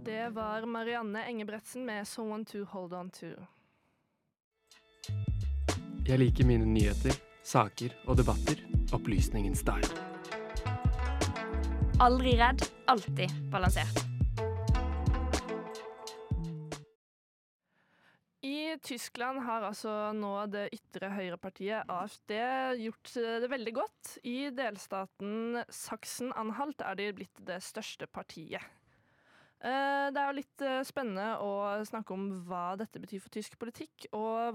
Det var Marianne Engebretsen med Someone to Hold On To. Jeg liker mine nyheter, saker og debatter. Opplysningens dag. Aldri redd, alltid balansert. I Tyskland har altså nå det ytre høyrepartiet AfD gjort det veldig godt. I delstaten Sachsen-Anhalt er de blitt det største partiet. Det er jo litt spennende å snakke om hva dette betyr for tysk politikk, og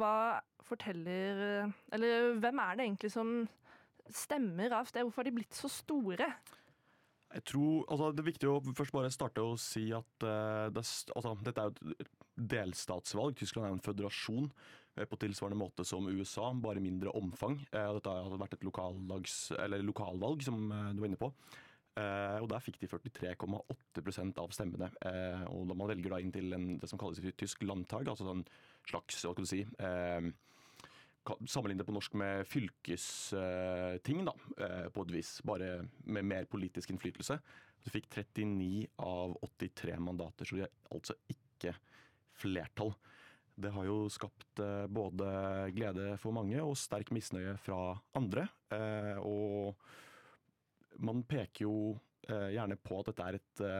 hvem er det egentlig som stemmer AfD? Hvorfor har de blitt så store? Jeg tror, det er viktig å først bare starte å si at dette er jo et delstatsvalg. Tyskland er en føderasjon på tilsvarende måte som USA, bare mindre omfang. Dette har vært et lokalvalg, som du var inne på. Og der fikk de 43,8% av stemmene. Og da man velger da inn til det som kalles i tysk landtag, altså en slags, hva skal du si, sammenlignet på norsk med fylkesting da, på et vis, bare med mer politisk innflytelse. De fikk 39 av 83 mandater, så de er altså ikke flertall. Det har jo skapt både glede for mange og sterk misnøye fra andre, og man peker jo gjerne på at dette er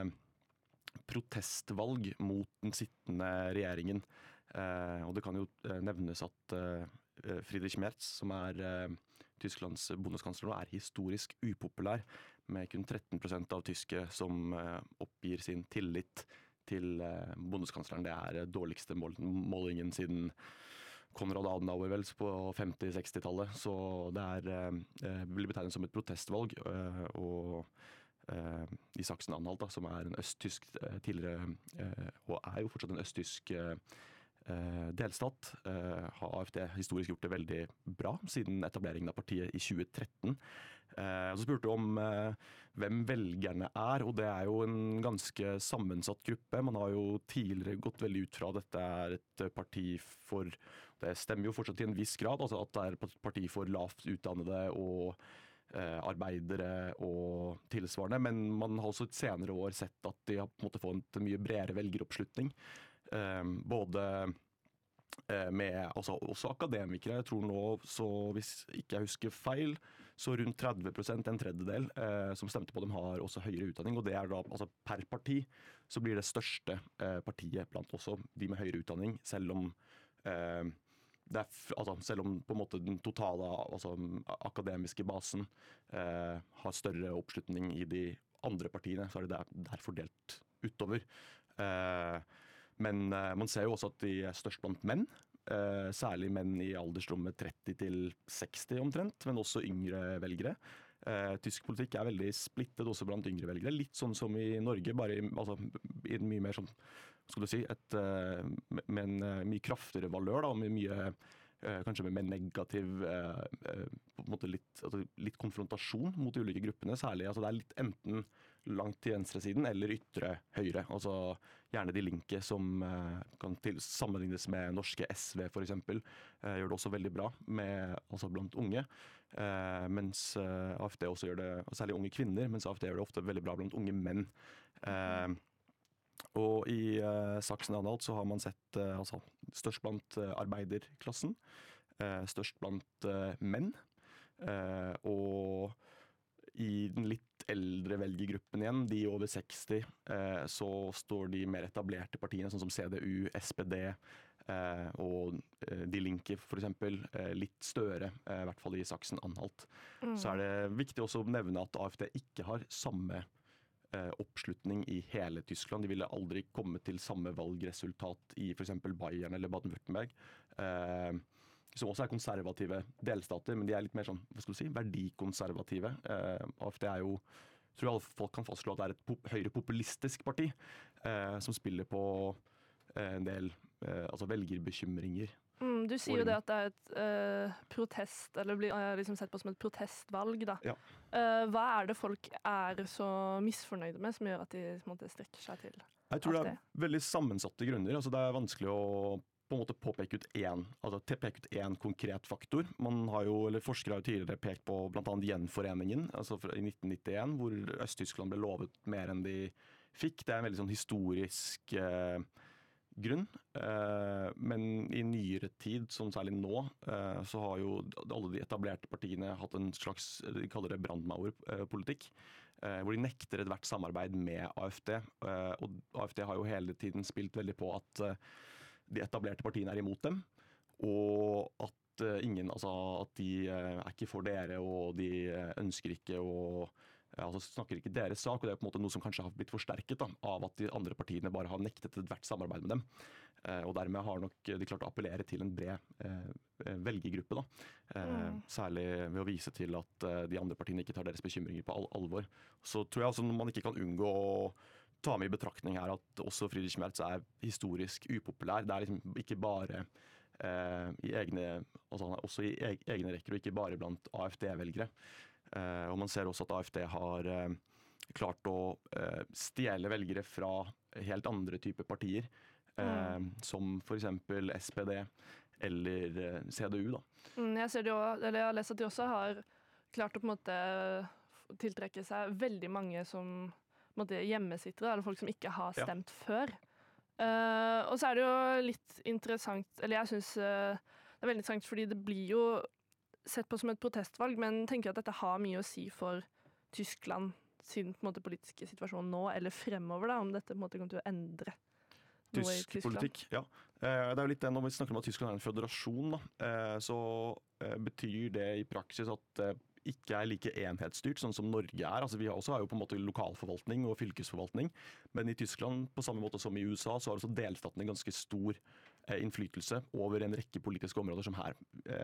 et protestvalg mot den sittende regjeringen. Og det kan jo nevnes at Friedrich Merz, som er Tysklands bondeskansler nå, er historisk upopulær, med kun 13% av tyske som oppgir sin tillit til bondeskansleren. Det er dårligste målingen siden Konrad Adenauer vel på 50-60-tallet, så det blir betegnet som et protestvalg, og i Sachsen-Anhalt, som er en østtysk tidligere, og er jo fortsatt en østtysk delstat, har AfD historisk gjort det veldig bra siden etableringen av partiet i 2013. Så spurte du om hvem velgerne er, og det er jo en ganske sammensatt gruppe. Man har jo tidligere gått veldig ut fra at dette er et parti for, det stemmer jo fortsatt til en viss grad, altså at det er et parti for lavt utdannede og arbeidere og tilsvarende, men man har også et senere år sett at de har på en måte fått en mye bredere velgeroppslutning. Både med også akademikere. Jeg tror nå, så hvis ikke jeg husker feil, så rundt 30%, en tredjedel, som stemte på dem har også høyere utdanning, og det er da altså per parti så blir det største partiet blant også de med høyere utdanning, selv om selv om på en måte den totale akademiske basen har større oppslutning i de andre partiene, så er det der fordelt utover. Men man ser jo også at de er størst blant menn, særlig menn i aldersrommet 30 til 60 omtrent, men også yngre velgere. Tysk politikk er veldig splittet også blant yngre velgere, litt sånn som i Norge, bare i en mye mer sånn, skal du si, med en mye kraftigere valør, da, med mye kanskje med mer negativ på en måte litt konfrontasjon mot de ulike gruppene, særlig, det er litt enten langt til venstresiden eller ytre høyre, altså gjerne de linke som kan sammenlignes med norske SV for eksempel, gjør det også veldig bra blant unge, mens AfD også gjør det, og særlig unge kvinner, mens AfD gjør det ofte veldig bra blant unge menn. Og i Sachsen-Anhalt så har man sett størst blant arbeiderklassen, størst blant menn, og i den litt eldre velgergruppen igjen, de over 60, så står de mer etablerte partiene, sånn som CDU, SPD og De Linke for eksempel, litt større, i hvert fall i Sachsen-Anhalt. Så er det viktig også å nevne at AfD ikke har samme oppslutning i hele Tyskland. De ville aldri komme til samme valgresultat i for eksempel Bayern eller Baden-Württemberg, som også er konservative delstater, men de er litt mer sånn, hva skal du si, verdikonservative. AfD er jo, tror jeg alle folk kan fastslå at det er et høyrepopulistisk parti, som spiller på en del velgerbekymringer. Du sier jo det at det er et protest, eller blir liksom sett på som et protestvalg, da. Ja. Hva er det folk er så misfornøyde med, som gjør at de på en måte strekker seg til? Jeg tror det er veldig sammensatte grunner. Altså, det er vanskelig å på en måte peke ut én konkret faktor. Man har jo, eller forskere har jo tidligere pekt på blant annet gjenforeningen, altså i 1991, hvor Øst-Tyskland ble lovet mer enn de fikk. Det er en veldig sånn historisk grunn. Men i nyere tid, som særlig nå, så har jo alle de etablerte partiene hatt en slags, de kaller det brandmauerpolitikk, hvor de nekter ethvert samarbeid med AFD. Og AFD har jo hele tiden spilt veldig på at de etablerte partiene er imot dem, og at at de er ikke for dere, og de ønsker ikke å snakker ikke deres sak, og det er på en måte noe som kanskje har blitt forsterket av at de andre partiene bare har nektet ethvert samarbeid med dem. Og dermed har nok de klart å appellere til en bred velgergruppe, særlig ved å vise til at de andre partiene ikke tar deres bekymringer på alvor. Så tror jeg man ikke kan unngå å ta med i betraktning her at også Friedrich Merz er historisk upopulær. Det er liksom ikke bare i egne rekker, og ikke bare blant AFD-velgere. Og man ser også at AFD har klart å stjele velgere fra helt andre typer partier, som for eksempel SPD eller CDU. Jeg har lest at de også har klart å på en måte tiltrekke seg veldig mange som på en måte hjemmesittere, eller folk som ikke har stemt før. Og så er det jo litt interessant, eller jeg synes det er veldig interessant, fordi det blir jo sett på som et protestvalg, men tenker at dette har mye å si for Tyskland sin på en måte politiske situasjon nå, eller fremover, om dette på en måte kommer til å endre noe i Tyskland. Politikk, ja. Det er jo litt det, når vi snakker om at Tyskland er en føderasjon, så betyr det i praksis at det ikke er like enhetsstyrt, sånn som Norge er. Altså, vi har jo på en måte lokalforvaltning og fylkesforvaltning, men i Tyskland, på samme måte som i USA, så har også delstaten en ganske stor innflytelse over en rekke politiske områder som her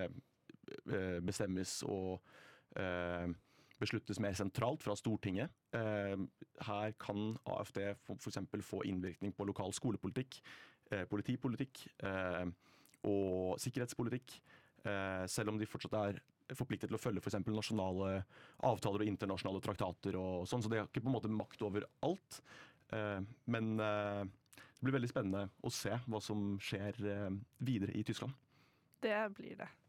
bestemmes og besluttes mer sentralt fra Stortinget. Her kan AFD for eksempel få innvirkning på lokal skolepolitikk, politipolitikk og sikkerhetspolitikk, selv om de fortsatt er forpliktet til å følge for eksempel nasjonale avtaler og internasjonale traktater og sånn, så de har ikke på en måte makt over alt. Men det blir veldig spennende å se hva som skjer videre i Tyskland. Det blir det.